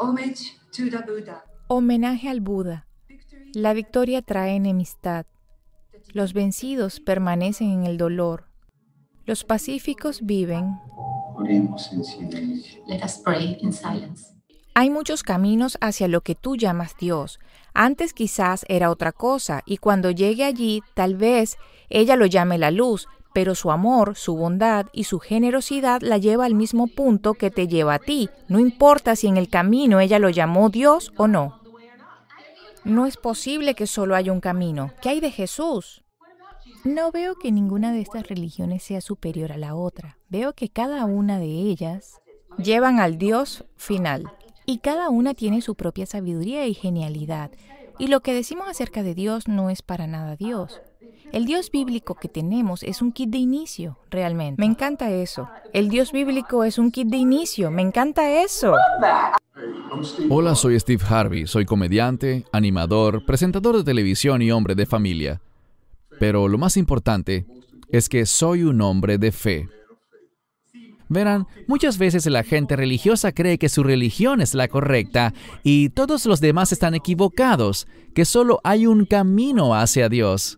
Homage to the Buddha. Homenaje al Buda. La victoria trae enemistad. Los vencidos permanecen en el dolor. Los pacíficos viven. Oremos en silencio. Let us pray in silence. Hay muchos caminos hacia lo que tú llamas Dios. Antes quizás era otra cosa, y cuando llegue allí, tal vez ella lo llame la luz, pero su amor, su bondad y su generosidad la lleva al mismo punto que te lleva a ti. No importa si en el camino ella lo llamó Dios o no. No es posible que solo haya un camino. ¿Qué hay de Jesús? No veo que ninguna de estas religiones sea superior a la otra. Veo que cada una de ellas llevan al Dios final. Y cada una tiene su propia sabiduría y genialidad. Y lo que decimos acerca de Dios no es para nada Dios. El Dios bíblico que tenemos es un kit de inicio, realmente. Me encanta eso. El Dios bíblico es un kit de inicio. Me encanta eso. Hola, soy Steve Harvey. Soy comediante, animador, presentador de televisión y hombre de familia. Pero lo más importante es que soy un hombre de fe. Verán, muchas veces la gente religiosa cree que su religión es la correcta y todos los demás están equivocados, que solo hay un camino hacia Dios.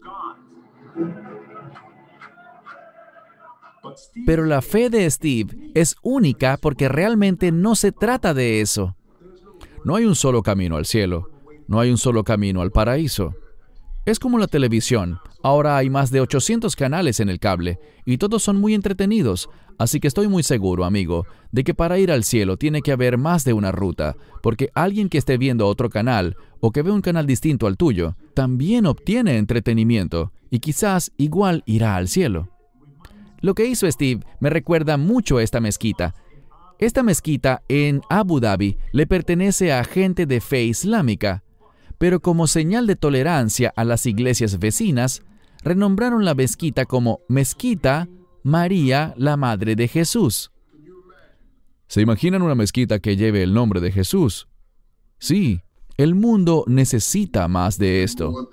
Pero la fe de Steve es única porque realmente no se trata de eso. No hay un solo camino al cielo, no hay un solo camino al paraíso. Es como la televisión. Ahora hay más de 800 canales en el cable y todos son muy entretenidos. Así que estoy muy seguro, amigo, de que para ir al cielo tiene que haber más de una ruta, porque alguien que esté viendo otro canal o que ve un canal distinto al tuyo, también obtiene entretenimiento y quizás igual irá al cielo. Lo que hizo Steve me recuerda mucho a esta mezquita. Esta mezquita en Abu Dhabi le pertenece a gente de fe islámica, pero como señal de tolerancia a las iglesias vecinas, renombraron la mezquita como Mezquita María, la Madre de Jesús. ¿Se imaginan una mezquita que lleve el nombre de Jesús? Sí, el mundo necesita más de esto.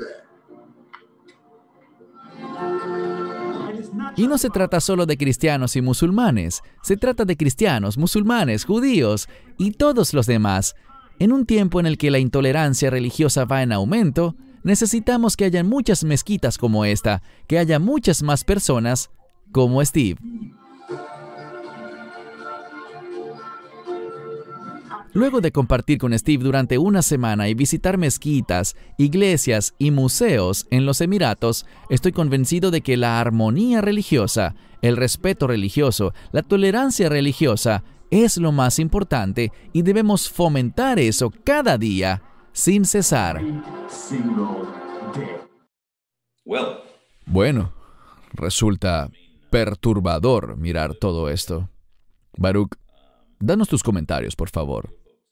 Y no se trata solo de cristianos y musulmanes, se trata de cristianos, musulmanes, judíos y todos los demás. En un tiempo en el que la intolerancia religiosa va en aumento, necesitamos que haya muchas mezquitas como esta, que haya muchas más personas como Steve. Luego de compartir con Steve durante una semana y visitar mezquitas, iglesias y museos en los Emiratos, estoy convencido de que la armonía religiosa, el respeto religioso, la tolerancia religiosa es lo más importante y debemos fomentar eso cada día sin cesar. Bueno, resulta perturbador mirar todo esto. Baruch, danos tus comentarios, por favor.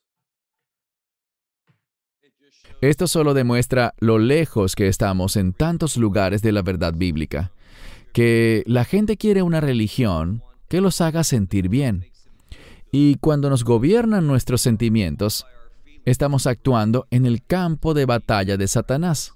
Esto solo demuestra lo lejos que estamos en tantos lugares de la verdad bíblica, que la gente quiere una religión que los haga sentir bien. Y cuando nos gobiernan nuestros sentimientos, estamos actuando en el campo de batalla de Satanás.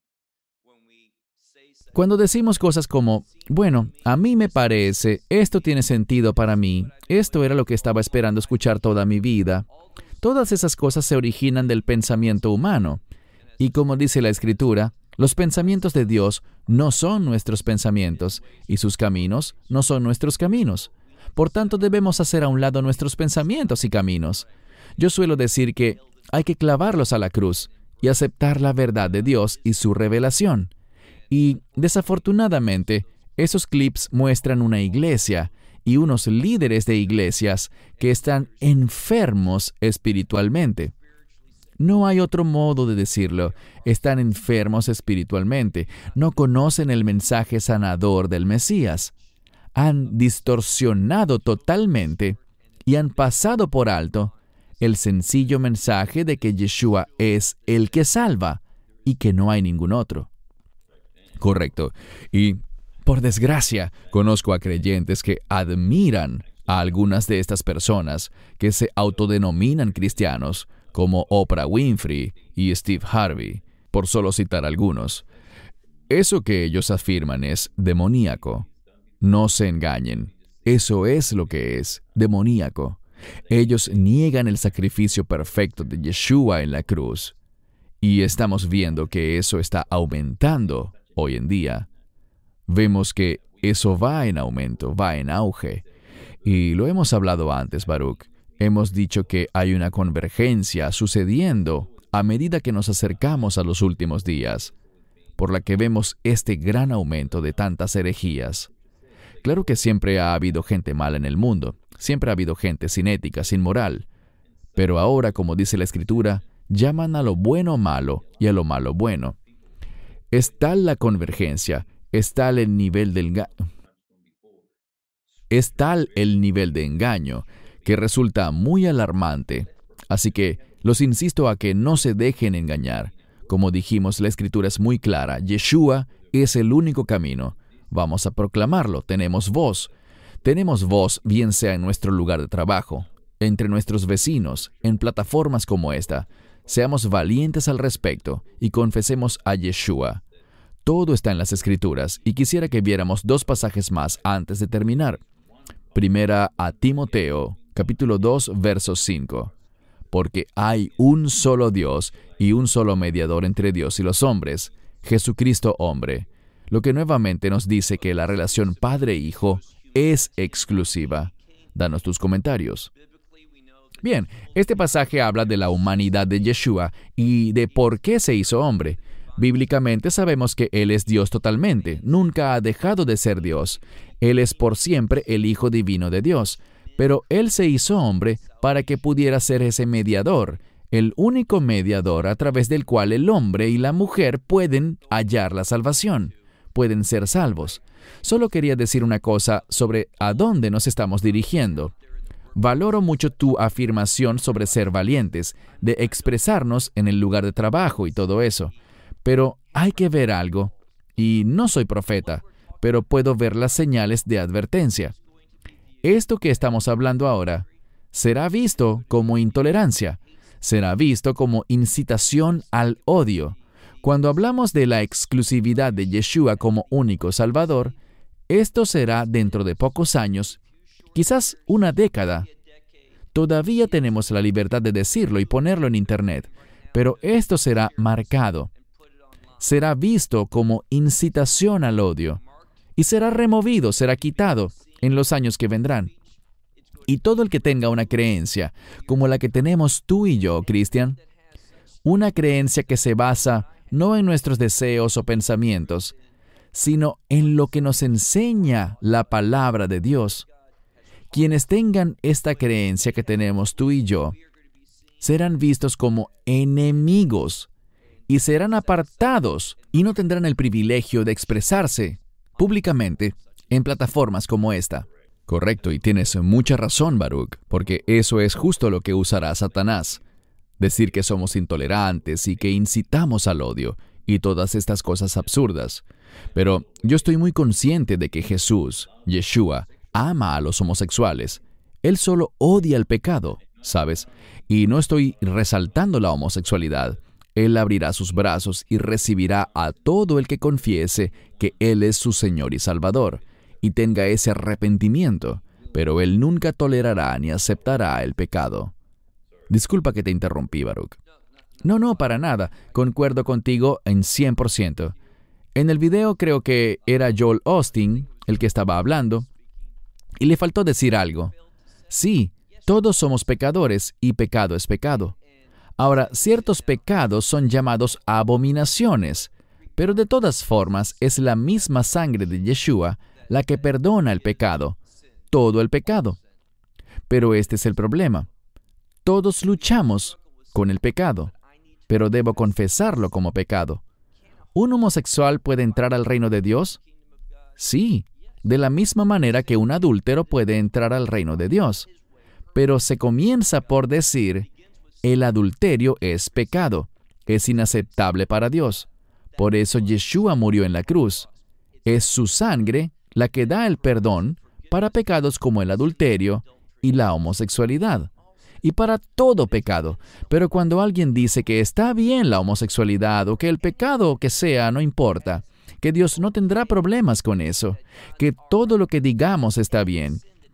Cuando decimos cosas como, bueno, a mí me parece, esto tiene sentido para mí, esto era lo que estaba esperando escuchar toda mi vida, todas esas cosas se originan del pensamiento humano. Y como dice la Escritura, los pensamientos de Dios no son nuestros pensamientos, y sus caminos no son nuestros caminos. Por tanto, debemos hacer a un lado nuestros pensamientos y caminos. Yo suelo decir que hay que clavarlos a la cruz y aceptar la verdad de Dios y su revelación. Y, desafortunadamente, esos clips muestran una iglesia y unos líderes de iglesias que están enfermos espiritualmente. No hay otro modo de decirlo. Están enfermos espiritualmente. No conocen el mensaje sanador del Mesías. Han distorsionado totalmente y han pasado por alto el sencillo mensaje de que Yeshua es el que salva y que no hay ningún otro. Correcto. Y, por desgracia, conozco a creyentes que admiran a algunas de estas personas que se autodenominan cristianos, como Oprah Winfrey y Steve Harvey, por solo citar algunos. Eso que ellos afirman es demoníaco. No se engañen. Eso es lo que es, demoníaco. Ellos niegan el sacrificio perfecto de Yeshua en la cruz. Y estamos viendo que eso está aumentando hoy en día. Vemos que eso va en aumento, va en auge. Y lo hemos hablado antes, Baruch. Hemos dicho que hay una convergencia sucediendo a medida que nos acercamos a los últimos días, por la que vemos este gran aumento de tantas herejías. Claro que siempre ha habido gente mala en el mundo, siempre ha habido gente sin ética, sin moral. Pero ahora, como dice la Escritura, llaman a lo bueno malo y a lo malo bueno. Es tal la convergencia, es tal el nivel de engaño que resulta muy alarmante. Así que los insisto a que no se dejen engañar. Como dijimos, la Escritura es muy clara. Yeshua es el único camino. Vamos a proclamarlo. Tenemos voz. Tenemos voz, bien sea en nuestro lugar de trabajo, entre nuestros vecinos, en plataformas como esta. Seamos valientes al respecto y confesemos a Yeshua. Todo está en las Escrituras y quisiera que viéramos 2 pasajes más antes de terminar. Primera a Timoteo, capítulo 2, verso 5. Porque hay un solo Dios y un solo mediador entre Dios y los hombres, Jesucristo hombre. Lo que nuevamente nos dice que la relación padre-hijo es exclusiva. Danos tus comentarios. Bien, este pasaje habla de la humanidad de Yeshua y de por qué se hizo hombre. Bíblicamente sabemos que Él es Dios totalmente, nunca ha dejado de ser Dios. Él es por siempre el Hijo Divino de Dios, pero Él se hizo hombre para que pudiera ser ese mediador, el único mediador a través del cual el hombre y la mujer pueden hallar la salvación, pueden ser salvos. Solo quería decir una cosa sobre a dónde nos estamos dirigiendo. Valoro mucho tu afirmación sobre ser valientes, de expresarnos en el lugar de trabajo y todo eso. Pero hay que ver algo, y no soy profeta, pero puedo ver las señales de advertencia. Esto que estamos hablando ahora será visto como intolerancia, será visto como incitación al odio. Cuando hablamos de la exclusividad de Yeshua como único Salvador, esto será dentro de pocos años, quizás una década. Todavía tenemos la libertad de decirlo y ponerlo en Internet, pero esto será marcado. Será visto como incitación al odio y será removido, será quitado en los años que vendrán. Y todo el que tenga una creencia como la que tenemos tú y yo, Cristian, una creencia que se basa no en nuestros deseos o pensamientos, sino en lo que nos enseña la palabra de Dios. Quienes tengan esta creencia que tenemos tú y yo, serán vistos como enemigos y serán apartados y no tendrán el privilegio de expresarse públicamente en plataformas como esta. Correcto, y tienes mucha razón, Baruch, porque eso es justo lo que usará Satanás. Decir que somos intolerantes y que incitamos al odio y todas estas cosas absurdas. Pero yo estoy muy consciente de que Jesús, Yeshua, ama a los homosexuales. Él solo odia el pecado, ¿sabes? Y no estoy resaltando la homosexualidad. Él abrirá sus brazos y recibirá a todo el que confiese que Él es su Señor y Salvador, y tenga ese arrepentimiento, pero Él nunca tolerará ni aceptará el pecado. Disculpa que te interrumpí, Baruch. No, para nada. Concuerdo contigo en 100%. En el video creo que era Joel Osteen el que estaba hablando, y le faltó decir algo. Sí, todos somos pecadores, y pecado es pecado. Ahora, ciertos pecados son llamados abominaciones, pero de todas formas es la misma sangre de Yeshua la que perdona el pecado, todo el pecado. Pero este es el problema. Todos luchamos con el pecado, pero debo confesarlo como pecado. ¿Un homosexual puede entrar al reino de Dios? Sí, de la misma manera que un adúltero puede entrar al reino de Dios. Pero se comienza por decir, el adulterio es pecado, es inaceptable para Dios. Por eso Yeshua murió en la cruz. Es su sangre la que da el perdón para pecados como el adulterio y la homosexualidad, y para todo pecado. Pero cuando alguien dice que está bien la homosexualidad o que el pecado que sea no importa, que Dios no tendrá problemas con eso, que todo lo que digamos está bien,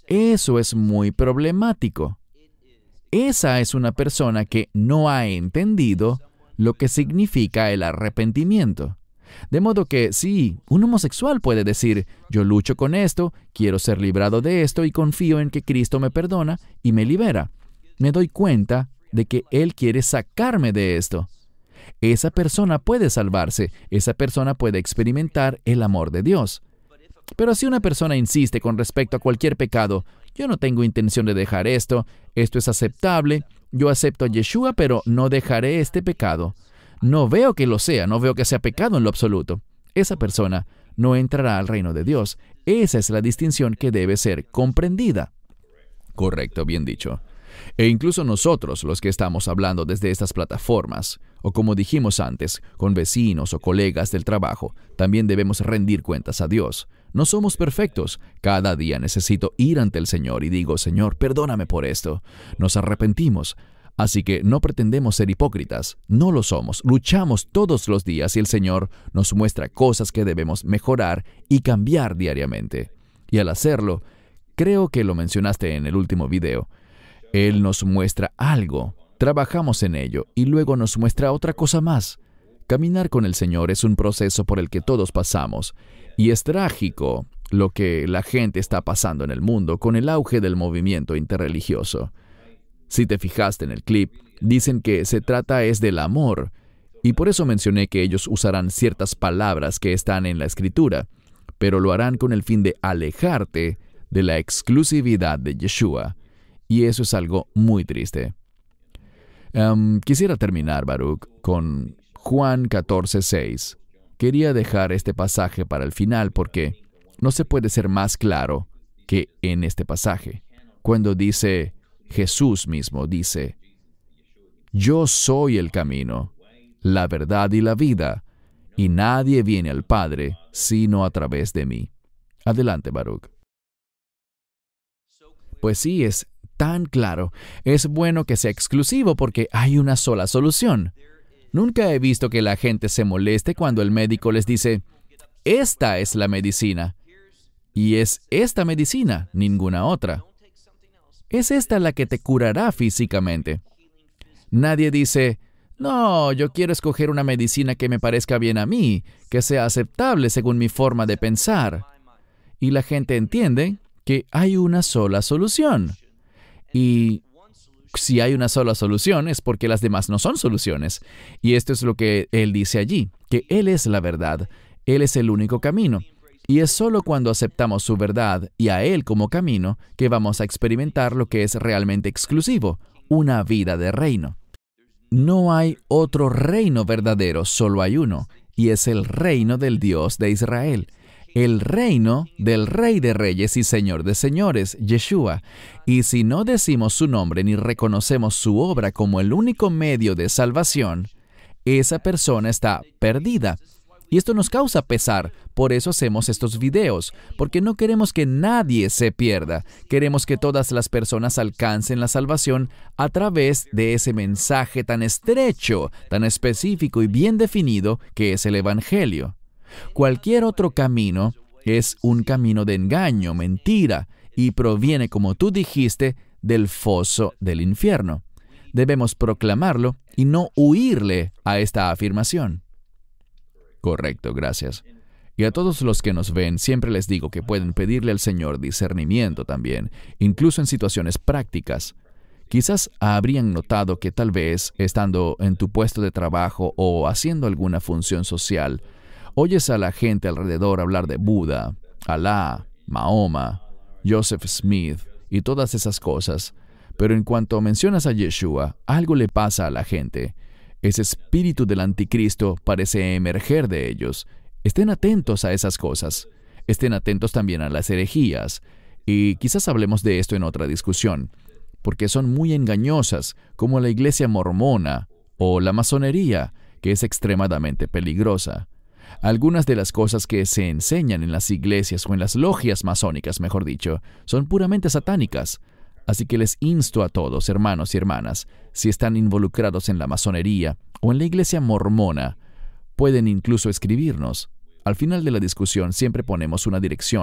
Eso es muy problemático. Esa es una persona que no ha entendido lo que significa el arrepentimiento. De modo que sí, un homosexual puede decir, yo lucho con esto, quiero ser librado de esto y confío en que Cristo me perdona y me libera. Me doy cuenta de que Él quiere sacarme de esto. Esa persona puede salvarse, esa persona puede experimentar el amor de Dios. Pero si una persona insiste con respecto a cualquier pecado, yo no tengo intención de dejar esto es aceptable, yo acepto a Yeshua, pero no dejaré este pecado. No veo que lo sea, no veo que sea pecado en lo absoluto. Esa persona no entrará al reino de Dios. Esa es la distinción que debe ser comprendida. Correcto, bien dicho. E incluso nosotros, los que estamos hablando desde estas plataformas, o como dijimos antes, con vecinos o colegas del trabajo, también debemos rendir cuentas a Dios. No somos perfectos. Cada día necesito ir ante el Señor y digo, Señor, perdóname por esto. Nos arrepentimos. Así que no pretendemos ser hipócritas. No lo somos. Luchamos todos los días y el Señor nos muestra cosas que debemos mejorar y cambiar diariamente. Y al hacerlo, creo que lo mencionaste en el último video, Él nos muestra algo, trabajamos en ello y luego nos muestra otra cosa más. Caminar con el Señor es un proceso por el que todos pasamos y es trágico lo que la gente está pasando en el mundo con el auge del movimiento interreligioso. Si te fijaste en el clip, dicen que se trata es del amor y por eso mencioné que ellos usarán ciertas palabras que están en la Escritura, pero lo harán con el fin de alejarte de la exclusividad de Yeshua. Y eso es algo muy triste. Quisiera terminar, Baruch, con Juan 14:6. Quería dejar este pasaje para el final porque no se puede ser más claro que en este pasaje. Cuando dice, Jesús mismo dice, yo soy el camino, la verdad y la vida, y nadie viene al Padre sino a través de mí. Adelante, Baruch. Pues sí, es tan claro. Es bueno que sea exclusivo porque hay una sola solución. Nunca he visto que la gente se moleste cuando el médico les dice, esta es la medicina. Y es esta medicina, ninguna otra. Es esta la que te curará físicamente. Nadie dice, no, yo quiero escoger una medicina que me parezca bien a mí, que sea aceptable según mi forma de pensar. Y la gente entiende que hay una sola solución. Y si hay una sola solución es porque las demás no son soluciones. Y esto es lo que Él dice allí, que Él es la verdad, Él es el único camino. Y es solo cuando aceptamos su verdad y a Él como camino que vamos a experimentar lo que es realmente exclusivo, una vida de reino. No hay otro reino verdadero, solo hay uno, y es el reino del Dios de Israel. El reino del Rey de Reyes y Señor de Señores, Yeshua. Y si no decimos su nombre ni reconocemos su obra como el único medio de salvación, esa persona está perdida. Y esto nos causa pesar, por eso hacemos estos videos, porque no queremos que nadie se pierda. Queremos que todas las personas alcancen la salvación a través de ese mensaje tan estrecho, tan específico y bien definido que es el Evangelio. Cualquier otro camino es un camino de engaño, mentira, y proviene, como tú dijiste, del foso del infierno. Debemos proclamarlo y no huirle a esta afirmación. Correcto, gracias. Y a todos los que nos ven, siempre les digo que pueden pedirle al Señor discernimiento también, incluso en situaciones prácticas. Quizás habrían notado que tal vez, estando en tu puesto de trabajo o haciendo alguna función social, oyes a la gente alrededor hablar de Buda, Alá, Mahoma, Joseph Smith y todas esas cosas. Pero en cuanto mencionas a Yeshua, algo le pasa a la gente. Ese espíritu del anticristo parece emerger de ellos. Estén atentos a esas cosas. Estén atentos también a las herejías. Y quizás hablemos de esto en otra discusión, porque son muy engañosas, como la iglesia mormona o la masonería, que es extremadamente peligrosa. Algunas de las cosas que se enseñan en las iglesias o en las logias masónicas, mejor dicho, son puramente satánicas. Así que les insto a todos, hermanos y hermanas, si están involucrados en la masonería o en la iglesia mormona, pueden incluso escribirnos. Al final de la discusión siempre ponemos una dirección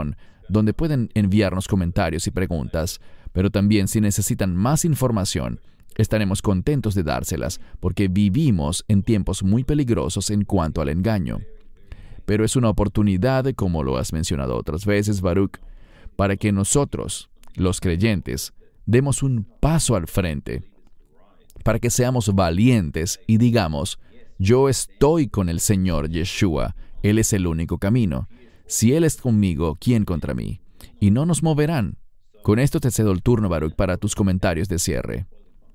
donde pueden enviarnos comentarios y preguntas, pero también si necesitan más información, estaremos contentos de dárselas, porque vivimos en tiempos muy peligrosos en cuanto al engaño. Pero es una oportunidad, como lo has mencionado otras veces, Baruch, para que nosotros, los creyentes, demos un paso al frente, para que seamos valientes y digamos, yo estoy con el Señor Yeshua, Él es el único camino. Si Él es conmigo, ¿quién contra mí? Y no nos moverán. Con esto te cedo el turno, Baruch, para tus comentarios de cierre.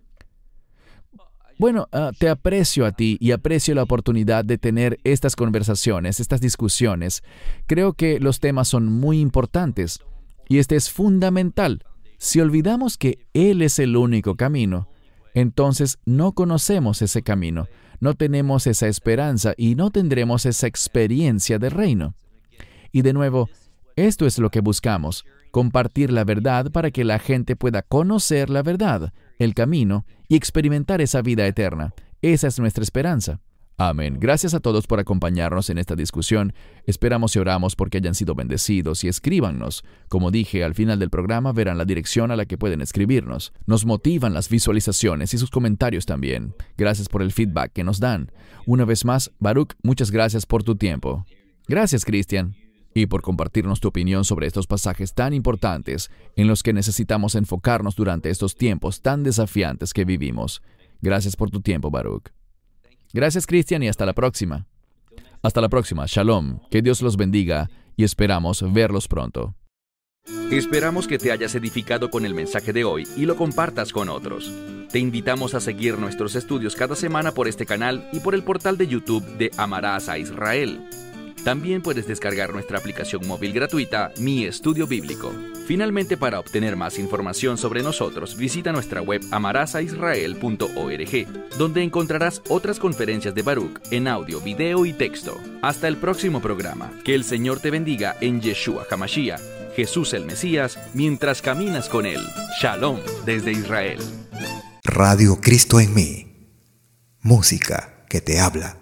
Bueno, te aprecio a ti y aprecio la oportunidad de tener estas conversaciones, estas discusiones. Creo que los temas son muy importantes y este es fundamental. Si olvidamos que Él es el único camino, entonces no conocemos ese camino, no tenemos esa esperanza y no tendremos esa experiencia del reino. Y de nuevo, esto es lo que buscamos, compartir la verdad para que la gente pueda conocer la verdad, el camino, y experimentar esa vida eterna. Esa es nuestra esperanza. Amén. Gracias a todos por acompañarnos en esta discusión. Esperamos y oramos porque hayan sido bendecidos y escríbanos. Como dije, al final del programa verán la dirección a la que pueden escribirnos. Nos motivan las visualizaciones y sus comentarios también. Gracias por el feedback que nos dan. Una vez más, Baruch, muchas gracias por tu tiempo. Gracias, Cristian. Y por compartirnos tu opinión sobre estos pasajes tan importantes en los que necesitamos enfocarnos durante estos tiempos tan desafiantes que vivimos. Gracias por tu tiempo, Baruch. Gracias, Cristian, y hasta la próxima. Hasta la próxima. Shalom. Que Dios los bendiga y esperamos verlos pronto. Esperamos que te hayas edificado con el mensaje de hoy y lo compartas con otros. Te invitamos a seguir nuestros estudios cada semana por este canal y por el portal de YouTube de Amarás a Israel. También puedes descargar nuestra aplicación móvil gratuita, Mi Estudio Bíblico. Finalmente, para obtener más información sobre nosotros, visita nuestra web amarasaisrael.org, donde encontrarás otras conferencias de Baruch en audio, video y texto. Hasta el próximo programa. Que el Señor te bendiga en Yeshua HaMashiach, Jesús el Mesías, mientras caminas con Él. Shalom desde Israel. Radio Cristo en mí. Música que te habla.